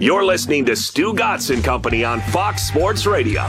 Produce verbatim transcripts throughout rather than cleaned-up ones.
You're listening to Stu Gatz and Company on Fox Sports Radio.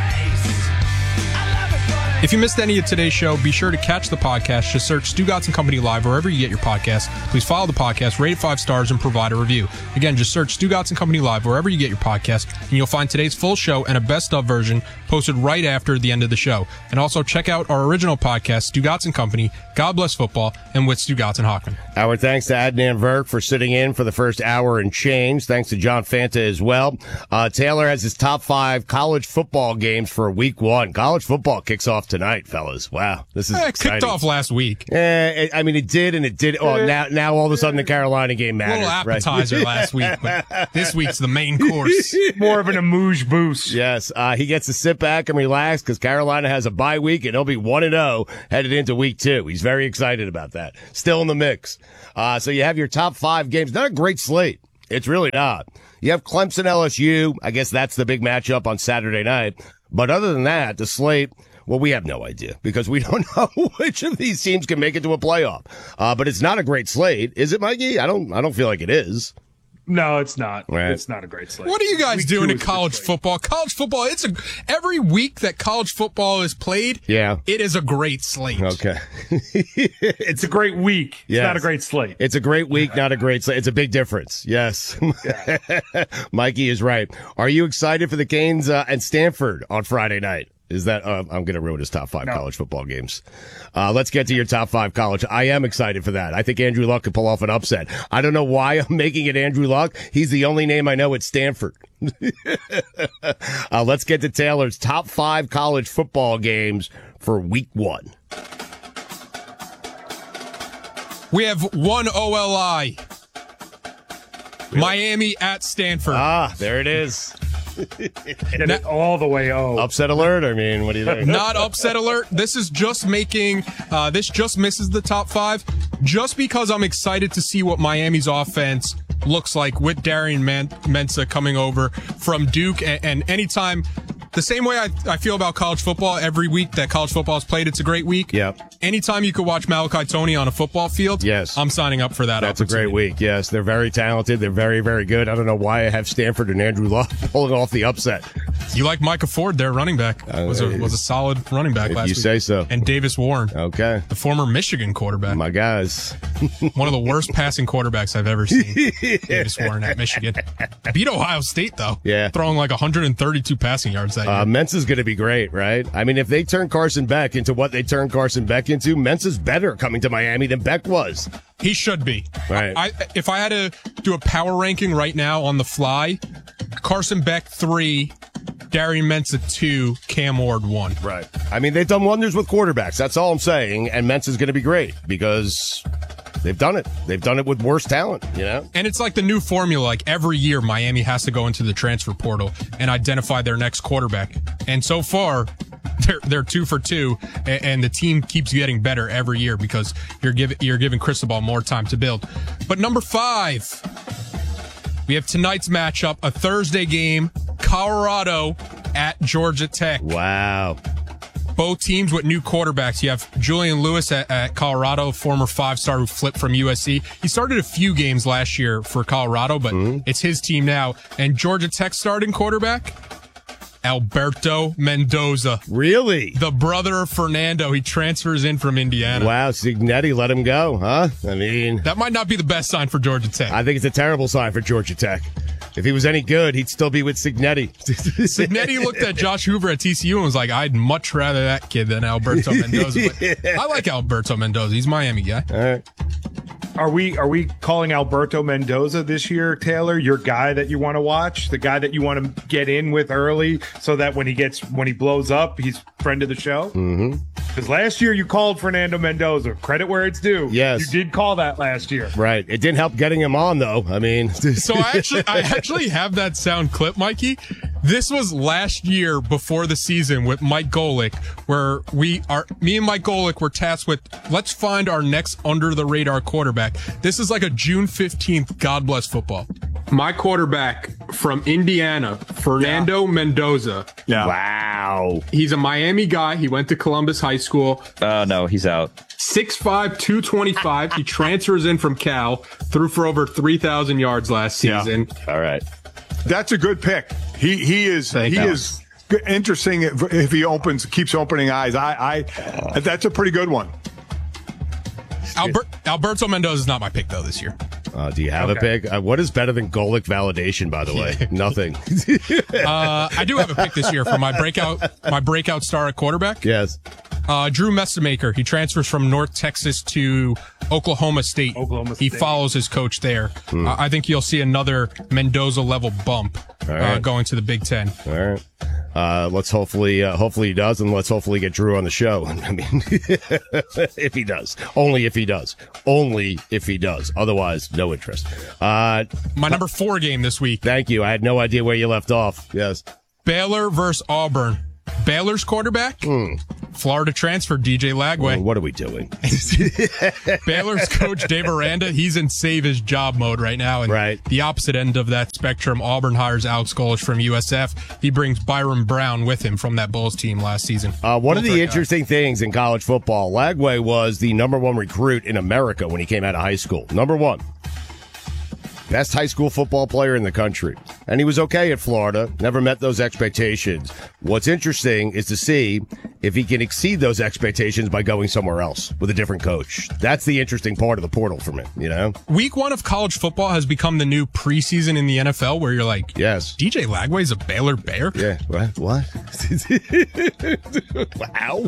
If you missed any of today's show, be sure to catch the podcast. Just search Stu Gatz and Company Live wherever you get your podcasts. Please follow the podcast, rate it five stars, and provide a review. Again, just search Stu Gatz and Company Live wherever you get your podcast, and you'll find today's full show and a best-of version posted right after the end of the show. And also check out our original podcast, Stu Gatz and Company, God Bless Football, and with Stu Gatz and Hockman. Our thanks to Adnan Virk for sitting in for the first hour and change. Thanks to John Fanta as well. Uh, Taylor has his top five college football games for week one. College football kicks off tonight, fellas. Wow, this is eh, exciting. Kicked off last week. Eh, I mean, it did and it did. Oh, now now all of a sudden the Carolina game matters. A little appetizer right? last week, but this week's the main course. More of an amuse boost. Yes, uh, he gets to sit back and relax because Carolina has a bye week and he'll be one and zero headed into week two. He's very excited about that. Still in the mix. Uh, so you have your top five games. Not a great slate. It's really not. You have Clemson L S U. I guess that's the big matchup on Saturday night. But other than that, the slate. Well, we have no idea because we don't know which of these teams can make it to a playoff. Uh, but it's not a great slate, is it, Mikey? I don't. I don't feel like it is. No, it's not. Right. It's not a great slate. What are you guys Week doing two in is college good slate. football? College football, it's a every week that college football is played, Yeah. it is a great slate. Okay. It's a great week. It's Yes. not a great slate. It's a great week, not a great slate. It's a big difference. Yes. Mikey is right. Are you excited for the Canes uh, and Stanford on Friday night? Is that, uh, I'm going to ruin his top five No. college football games. Uh, let's get to your top five college. I am excited for that. I think Andrew Luck could pull off an upset. I don't know why I'm making it Andrew Luck. He's the only name I know at Stanford. uh, let's get to Taylor's top five college football games for week one. We have one O L I. Miami at Stanford. Ah, there it is. Get it all the way oh. Upset alert. I mean, what do you think? Not upset alert. This is just making, uh, this just misses the top five just because I'm excited to see what Miami's offense looks like with Darian Man- Mensah coming over from Duke. And, and anytime, the same way I, I feel about college football, every week that college football is played, it's a great week. Yep. Anytime you could watch Malachi Toney on a football field, yes, I'm signing up for that. That's a great week. Yes, they're very talented. They're very, very good. I don't know why I have Stanford and Andrew Luck pulling off the upset. You like Micah Ford, their running back. Uh, was a was a solid running back if last you week. say so. And Davis Warren, Okay. the former Michigan quarterback. My guys. One of the worst passing quarterbacks I've ever seen. Davis Warren at Michigan. Beat Ohio State, though. Yeah. Throwing like one hundred thirty-two passing yards that year. Uh, Mensah's going to be great, right? I mean, if they turn Carson Beck into what they turned Carson Beck into, Mensah's better coming to Miami than Beck was. He should be. Right. I, if I had to do a power ranking right now on the fly, Carson Beck three, Darian Mensah two, Cam Ward one. Right. I mean, they've done wonders with quarterbacks. That's all I'm saying. And Mensah's going to be great because they've done it. They've done it with worse talent, you know? And it's like the new formula. Like every year, Miami has to go into the transfer portal and identify their next quarterback. And so far, they're they're two for two, and, and the team keeps getting better every year because you're giving you're giving Cristobal more time to build. But number five, we have tonight's matchup, a Thursday game, Colorado at Georgia Tech. Wow. Both teams with new quarterbacks. You have Julian Lewis at, at Colorado, former five-star who flipped from U S C. He started a few games last year for Colorado, but mm-hmm. it's his team now. And Georgia Tech starting quarterback, Alberto Mendoza. Really? The brother of Fernando. He transfers in from Indiana. Wow, Cignetti let him go, huh? I mean, that might not be the best sign for Georgia Tech. I think it's a terrible sign for Georgia Tech. If he was any good, he'd still be with Cignetti. Cignetti looked at Josh Hoover at T C U and was like, I'd much rather that kid than Alberto Mendoza. But I like Alberto Mendoza. He's a Miami guy. All right. Are we are we calling Alberto Mendoza this year, Taylor, your guy that you want to watch, the guy that you want to get in with early, so that when he gets when he blows up, he's friend of the show? Mm-hmm. Because last year you called Fernando Mendoza. Credit where it's due. Yes, you did call that last year. Right. It didn't help getting him on, though. I mean, so I actually I actually have that sound clip, Mikey. This was last year before the season with Mike Golick, where we are, me and Mike Golick were tasked with, let's find our next under the radar quarterback. This is like a June fifteenth, God bless football. My quarterback from Indiana, Fernando yeah. Mendoza. Yeah. Wow. He's a Miami guy. He went to Columbus High School. Oh, no, he's out. six five, two twenty-five. He transfers in from Cal, threw for over three thousand yards last season. Yeah. All right. That's a good pick. He he is Thank he you. is g- interesting if, if he opens keeps opening eyes. I I that's a pretty good one. Albert, Alberto Mendoza is not my pick, though, this year. Uh, do you have Okay. a pick? Uh, what is better than Golic validation, by the way? Nothing. Uh, I do have a pick this year for my breakout my breakout star at quarterback. Yes. Uh, Drew Messamaker. He transfers from North Texas to Oklahoma State. Oklahoma He State. follows his coach there. Uh, I think you'll see another Mendoza-level bump uh, right. going to the Big Ten. All right. Uh, let's hopefully, uh, hopefully he does, and let's hopefully get Drew on the show. I mean, if he does, only if he does, only if he does. Otherwise, no interest. Uh, My number four game this week, thank you. I had no idea where you left off. Yes. Baylor versus Auburn. Baylor's quarterback, Florida transfer D J Lagway. Well, what are we doing? Baylor's coach Dave Aranda, he's in save his job mode right now. And Right. the opposite end of that spectrum, Auburn hires Alex Golesh from U S F. He brings Byron Brown with him from that Bulls team last season. Uh, one of Both the are interesting things in college football, Lagway was the number one recruit in America when he came out of high school. Number one. Best high school football player in the country. And he was okay at Florida, never met those expectations. What's interesting is to see if he can exceed those expectations by going somewhere else with a different coach. That's the interesting part of the portal for me, you know? Week one of college football has become the new preseason in the N F L where you're like, Yes. D J Lagway's a Baylor Bear? Yeah, what? What? Wow.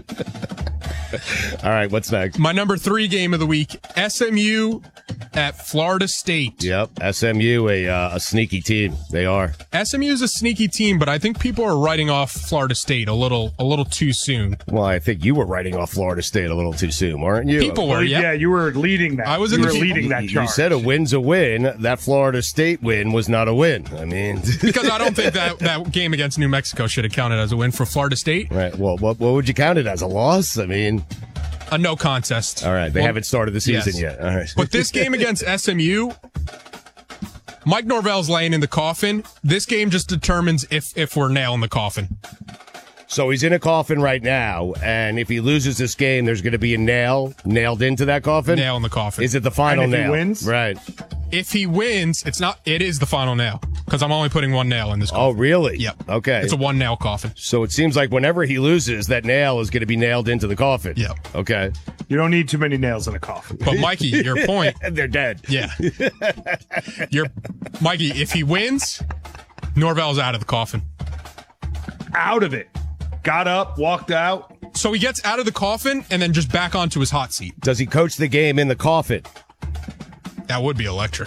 All right, what's next? My number three game of the week, S M U at Florida State. Yep, S M U, a uh, a sneaky team. They are. S M U is a sneaky team, but I think people are writing off Florida State a little a little too soon. Well, I think you were writing off Florida State a little too soon, weren't you? People were, Well, yeah. yeah, you were leading that. I was in you the were people- leading that You charge. said a win's a win. That Florida State win was not a win. I mean, Because I don't think that, that game against New Mexico should have counted as a win for Florida State. right. Well, what what would you count it as? A loss? I mean, A no contest. all right. They Well, haven't started the season yes. yet. All right. But this game against S M U, Mike Norvell's laying in the coffin. This game just determines if if we're nailing the coffin. So he's in a coffin right now, and if he loses this game, there's going to be a nail nailed into that coffin. Nail in the coffin. Is it the final And if he nail? wins? Right. If he wins, it's not. It is the final nail because I'm only putting one nail in this. Oh, Coffin. really? Yep. Okay. It's a one nail coffin. So it seems like whenever he loses, that nail is going to be nailed into the coffin. Yep. Okay. You don't need too many nails in a coffin. But Mikey, your point. And they're dead. Yeah. Your Mikey, if he wins, Norvell's out of the coffin. Out of it. Got up, walked out. So he gets out of the coffin and then just back onto his hot seat. Does he coach the game in the coffin? That would be electric.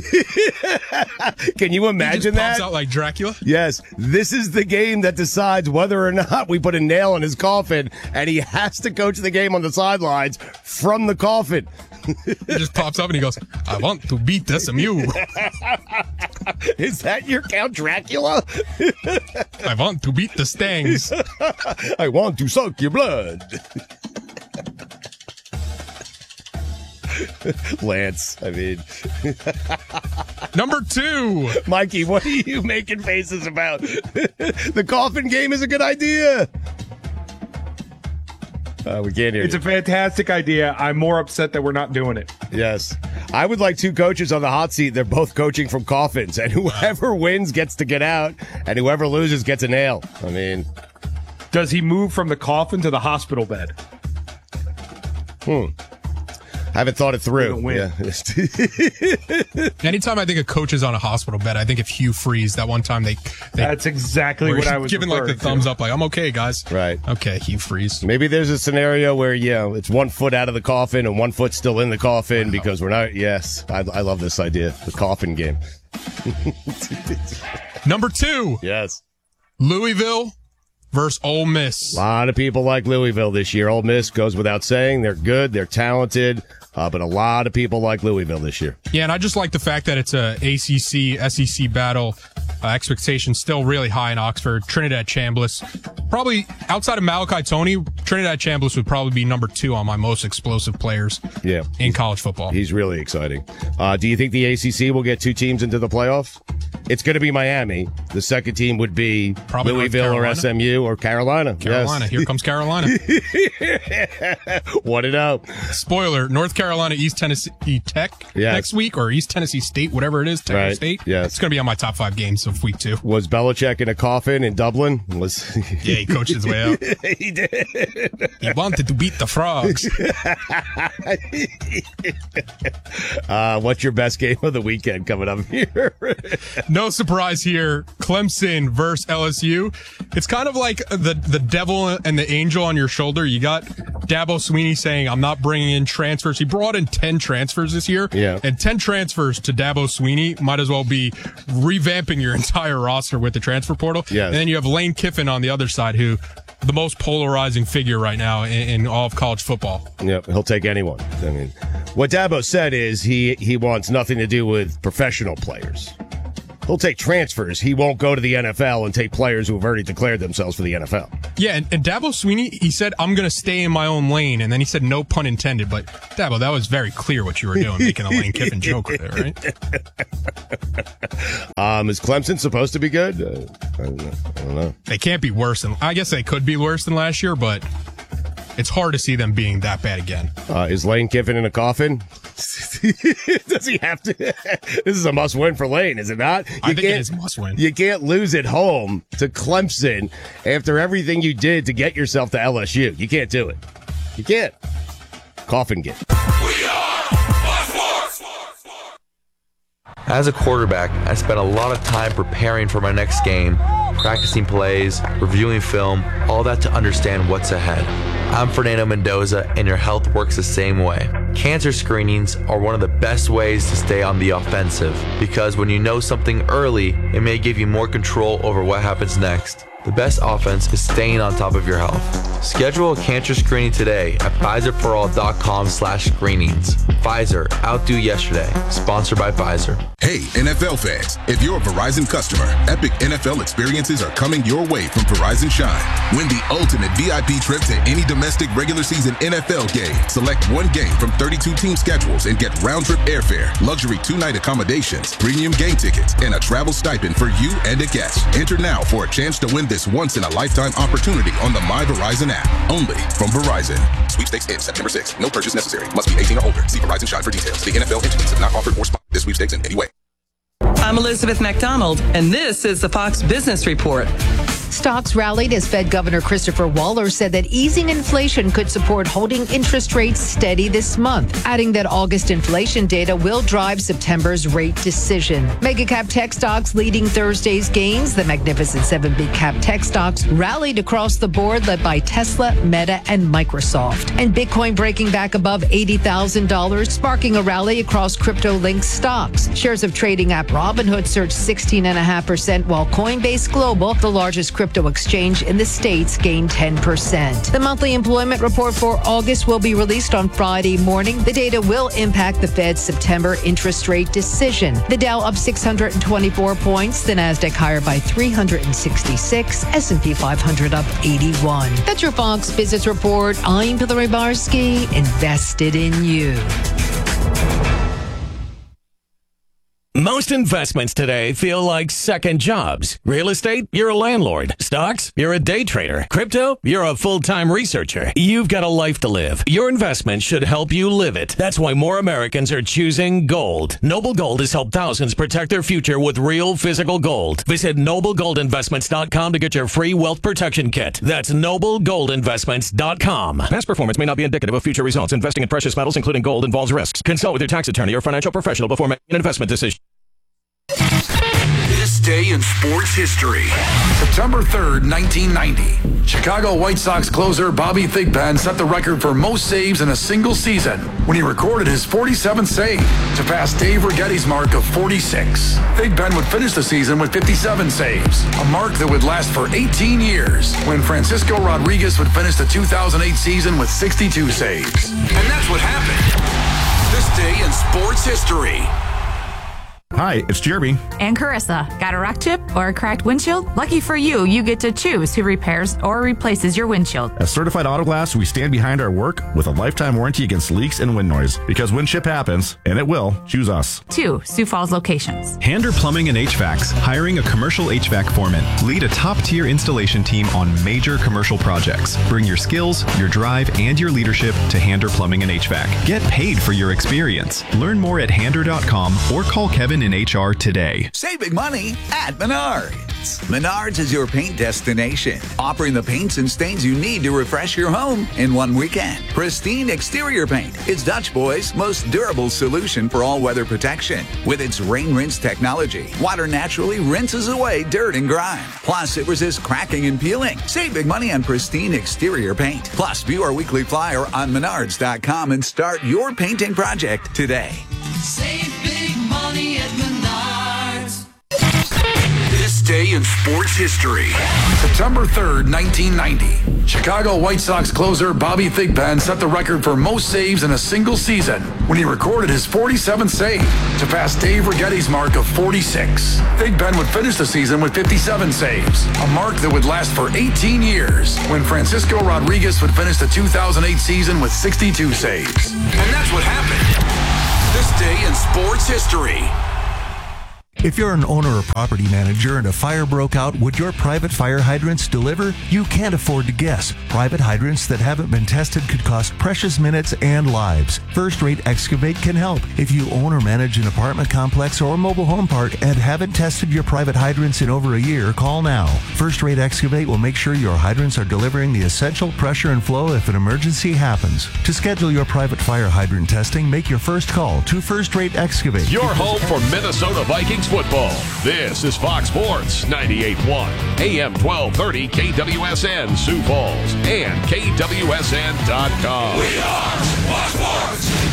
Can you He imagine just pops that? out like Dracula. Yes, this is the game that decides whether or not we put a nail in his coffin, and he has to coach the game on the sidelines from the coffin. He just pops up and he goes, I want to beat S M U. Is that your Count Dracula? I want to beat the Stangs. I want to suck your blood. Lance, I mean, Number two. Mikey, what are you making faces about? The coffin game is a good idea. Uh, we can't hear It's you. a fantastic idea. I'm more upset that we're not doing it. Yes. I would like two coaches on the hot seat. They're both coaching from coffins, and whoever wins gets to get out, and whoever loses gets a nail. I mean, Does he move from the coffin to the hospital bed? hmm. I haven't thought it through. Gonna win. Yeah. Anytime I think a coach is on a hospital bed, I think of Hugh Freeze. That one time they, they That's exactly were what I was giving like the referring to. thumbs up, like I'm okay, guys. Right. Okay, Hugh Freeze. Maybe there's a scenario where, you know, it's one foot out of the coffin and one foot still in the coffin because we're not. Yes. I, I love this idea. The coffin game. Number two, Yes. Louisville versus Ole Miss. A lot of people like Louisville this year. Ole Miss goes without saying. They're good. They're talented. Uh, but a lot of people like Louisville this year. Yeah, and I just like the fact that it's a A C C, S E C battle. Uh, expectations still really high in Oxford. Trinidad Chambliss, probably outside of Malachi Tony, Trinidad Chambliss would probably be number two on my most explosive players Yeah. in college football. He's really exciting. Uh, do you think the A C C will get two teams into the playoff? it's going to be Miami. The second team would be Probably Louisville or S M U or Carolina. Carolina. Yes. Here comes Carolina. What it up? Spoiler, North Carolina, East Tennessee Tech Yes. next week, or East Tennessee State, whatever it is, Tech or Right. State. Yes. It's going to be on my top five games of week two. Was Belichick in a coffin in Dublin? Was Yeah, he coached his way out. he did. He wanted to beat the Frogs. Uh, what's your best game of the weekend coming up here? No surprise here. Clemson versus L S U. It's kind of like the, the devil and the angel on your shoulder. You got Dabo Swinney saying, I'm not bringing in transfers. He brought in ten transfers this year. Yeah. And ten transfers to Dabo Swinney might as well be revamping your entire roster with the transfer portal. Yes. And then you have Lane Kiffin on the other side, who the most polarizing figure right now in, in all of college football. Yep, he'll take anyone. I mean, what Dabo said is he, he wants nothing to do with professional players. He'll take transfers. He won't go to the N F L and take players who have already declared themselves for the N F L. Yeah, and, and Dabo Swinney, he said, I'm going to stay in my own lane. And then he said, no pun intended. But, Dabo, that was very clear what you were doing, making a Lane Kiffin joke with it, right? Um, is Clemson supposed to be good? Uh, I, don't know. I don't know. They can't be worse than, I guess they could be worse than last year, but it's hard to see them being that bad again. Uh, is Lane Kiffin in a coffin? Does he have to? This is a must-win for Lane, is it not? You I think it can't- is a must-win. You can't lose at home to Clemson after everything you did to get yourself to L S U. You can't do it. You can't. Coffin game. As a quarterback, I spent a lot of time preparing for my next game, practicing plays, reviewing film, all that to understand what's ahead. I'm Fernando Mendoza, and your health works the same way. Cancer screenings are one of the best ways to stay on the offensive, because when you know something early, it may give you more control over what happens next. The best offense is staying on top of your health. Schedule a cancer screening today at Pfizer For All dot com slash screenings. Pfizer, outdo yesterday. Sponsored by Pfizer. Hey, N F L fans, if you're a Verizon customer, epic N F L experiences are coming your way from Verizon Shine. Win the ultimate V I P trip to any domestic regular season N F L game. Select one game from thirty-two team schedules and get round-trip airfare, luxury two-night accommodations, premium game tickets, and a travel stipend for you and a guest. Enter now for a chance to win this once-in-a-lifetime opportunity on the My Verizon app. Only from Verizon. Sweepstakes ends September sixth. No purchase necessary. Must be eighteen or older. See Verizon Shine for details. The N F L entities have not offered or sponsored this sweepstakes in any way. I'm Elizabeth McDonald, and this is the Fox Business Report. Stocks rallied as Fed Governor Christopher Waller said that easing inflation could support holding interest rates steady this month, adding that August inflation data will drive September's rate decision. Mega cap tech stocks leading Thursday's gains. The Magnificent Seven big cap tech stocks rallied across the board, led by Tesla, Meta, and Microsoft. And Bitcoin breaking back above eighty thousand dollars, sparking a rally across crypto-linked stocks. Shares of trading app Robinhood surged sixteen point five percent, while Coinbase Global, the largest crypto exchange in the States, gained ten percent. The monthly employment report for August will be released on Friday morning. The data will impact the Fed's September interest rate decision. The Dow up six hundred twenty-four points, the Nasdaq higher by three hundred sixty-six, S and P five hundred up eighty-one. That's your Fox Business Report. I'm Hillary Barsky, invested in you. Most investments today feel like second jobs. Real estate, you're a landlord. Stocks, you're a day trader. Crypto, you're a full-time researcher. You've got a life to live. Your investment should help you live it. That's why more Americans are choosing gold. Noble Gold has helped thousands protect their future with real physical gold. Visit noble gold investments dot com to get your free wealth protection kit. That's noble gold investments dot com. Past performance may not be indicative of future results. Investing in precious metals, including gold, involves risks. Consult with your tax attorney or financial professional before making an investment decision. This day in sports history. September third, nineteen ninety. Chicago White Sox closer Bobby Thigpen set the record for most saves in a single season when he recorded his forty-seventh save to pass Dave Righetti's mark of forty-six. Thigpen would finish the season with fifty-seven saves, a mark that would last for eighteen years, when Francisco Rodriguez would finish the two thousand eight season with sixty-two saves. And that's what happened. This day in sports history. Hi, it's Jeremy. And Carissa. Got a rock chip or a cracked windshield? Lucky for you, you get to choose who repairs or replaces your windshield. At Certified Auto Glass, we stand behind our work with a lifetime warranty against leaks and wind noise. Because when chip happens, and it will, choose us. Two Sioux Falls locations. Hander Plumbing and H V A Cs, hiring a commercial H V A C foreman. Lead a top-tier installation team on major commercial projects. Bring your skills, your drive, and your leadership to Hander Plumbing and H V A C. Get paid for your experience. Learn more at hander dot com or call Kevin in H R today. Save big money at Menards. Menards is your paint destination, offering the paints and stains you need to refresh your home in one weekend. Pristine exterior paint is Dutch Boy's most durable solution for all weather protection. With its rain rinse technology, water naturally rinses away dirt and grime. Plus, it resists cracking and peeling. Save big money on pristine exterior paint. Plus, view our weekly flyer on menards dot com and start your painting project today. Save big money at Menards. This day in sports history. September third, nineteen ninety. Chicago White Sox closer Bobby Thigpen set the record for most saves in a single season when he recorded his forty-seventh save to pass Dave Righetti's mark of forty-six. Thigpen would finish the season with fifty-seven saves, a mark that would last for eighteen years, when Francisco Rodriguez would finish the two thousand eight season with sixty-two saves. And that's what happened. This day in sports history. If you're an owner or property manager and a fire broke out, would your private fire hydrants deliver? You can't afford to guess. Private hydrants that haven't been tested could cost precious minutes and lives. First Rate Excavate can help. If you own or manage an apartment complex or mobile home park and haven't tested your private hydrants in over a year, call now. First Rate Excavate will make sure your hydrants are delivering the essential pressure and flow if an emergency happens. To schedule your private fire hydrant testing, make your first call to First Rate Excavate. Your home for Minnesota Vikings football. This is Fox Sports ninety-eight point one, A M twelve thirty K W S N Sioux Falls and K W S N dot com. We are Fox Sports.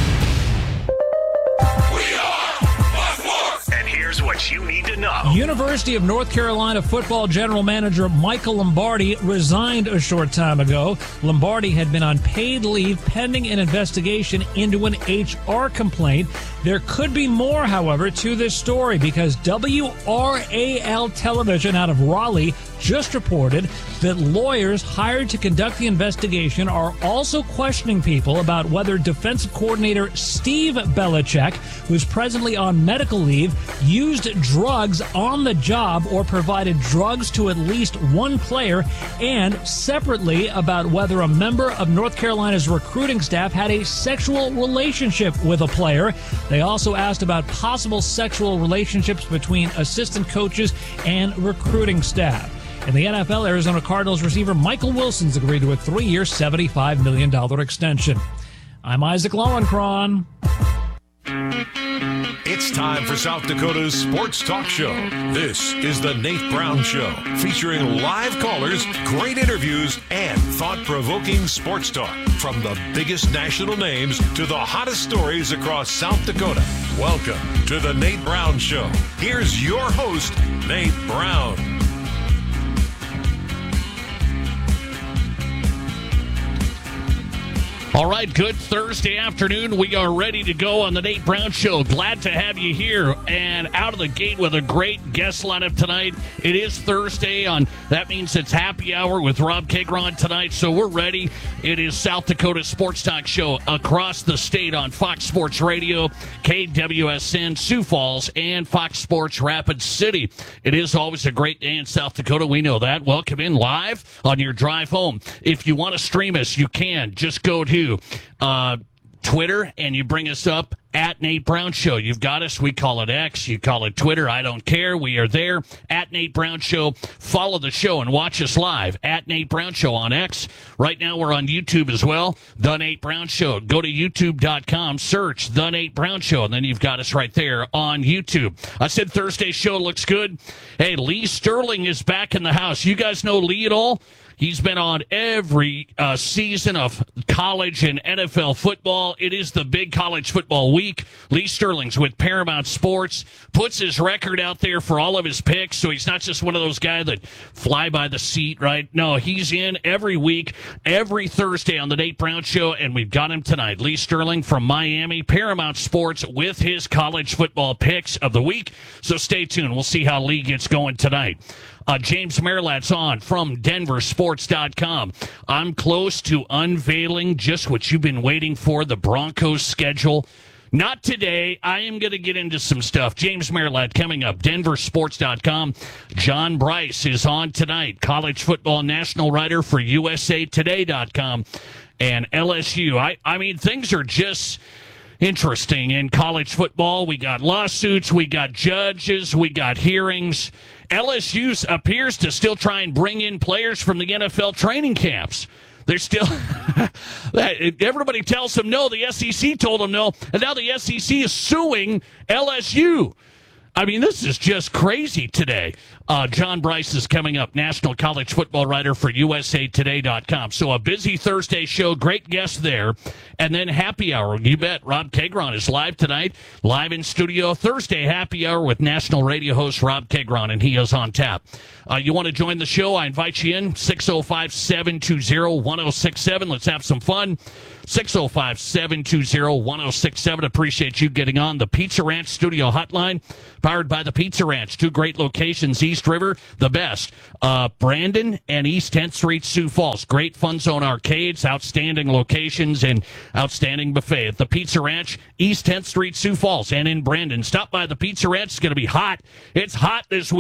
We are Fox Sports. And here's what you need to know. University of North Carolina football general manager Michael Lombardi resigned a short time ago. Lombardi had been on paid leave pending an investigation into an H R complaint. There could be more, however, to this story because W R A L television out of Raleigh just reported that lawyers hired to conduct the investigation are also questioning people about whether defensive coordinator Steve Belichick, who's presently on medical leave, used drugs on the job or provided drugs to at least one player, and separately about whether a member of North Carolina's recruiting staff had a sexual relationship with a player. They also asked about possible sexual relationships between assistant coaches and recruiting staff. In the N F L, Arizona Cardinals receiver Michael Wilson's agreed to a three-year, seventy-five million dollars extension. I'm Isaac Lowenkron. It's time for South Dakota's Sports Talk Show. This is the Nate Brown Show, featuring live callers, great interviews, and thought-provoking sports talk. From the biggest national names to the hottest stories across South Dakota. Welcome to the Nate Brown Show. Here's your host, Nate Brown. All right, good Thursday afternoon. We are ready to go on the Nate Brown Show. Glad to have you here and out of the gate with a great guest lineup tonight. It is Thursday. On that means it's happy hour with Rob Kegron tonight, so we're ready. It is South Dakota Sports Talk Show across the state on Fox Sports Radio, K W S N Sioux Falls, and Fox Sports Rapid City. It is always a great day in South Dakota. We know that. Welcome in live on your drive home. If you want to stream us, you can. Just go to uh, Twitter and you bring us up at Nate Brown Show. You've got us. We call it X. You call it Twitter. I don't care. We are there at Nate Brown Show. Follow the show and watch us live at Nate Brown Show on X. Right now we're on YouTube as well. The Nate Brown Show. Go to youtube dot com, search The Nate Brown Show, and then you've got us right there on YouTube. I said Thursday's show looks good. Hey, Lee Sterling is back in the house. You guys know Lee at all? He's been on every uh, season of college and N F L football. It is the big college football week. week. Lee Sterling's with Paramount Sports, puts his record out there for all of his picks, so he's not just one of those guys that fly by the seat, right? No, he's in every week, every Thursday on the Nate Brown Show, and we've got him tonight. Lee Sterling from Miami, Paramount Sports, with his college football picks of the week. So stay tuned. We'll see how Lee gets going tonight. Uh, James Merlat's on from Denver Sports dot com. I'm close to unveiling just what you've been waiting for, the Broncos schedule. Not today. I am going to get into some stuff. James Merlat coming up, Denver Sports dot com. John Bryce is on tonight, college football national writer for U S A Today dot com and L S U. I, I mean, things are just interesting in college football. We got lawsuits, we got judges, we got hearings. L S U appears to still try and bring in players from the N F L training camps. They're still, everybody tells them no, the S E C told them no, and now the S E C is suing L S U. I mean, this is just crazy today. Uh, John Bryce is coming up, national college football writer for U S A Today dot com. So a busy Thursday show, great guest there. And then happy hour, you bet. Rob Kegron is live tonight, live in studio. Thursday happy hour with national radio host Rob Kegron, and he is on tap. Uh, you want to join the show? I invite you in, six oh five, seven two zero, one oh six seven. Let's have some fun. six oh five, seven two zero, one oh six seven. Appreciate you getting on the Pizza Ranch studio hotline, powered by the Pizza Ranch. Two great locations, East River, the best. Uh, Brandon and East tenth Street, Sioux Falls. Great Fun Zone arcades, outstanding locations, and outstanding buffet at the Pizza Ranch, East tenth Street, Sioux Falls, and in Brandon. Stop by the Pizza Ranch. It's going to be hot. It's hot this week.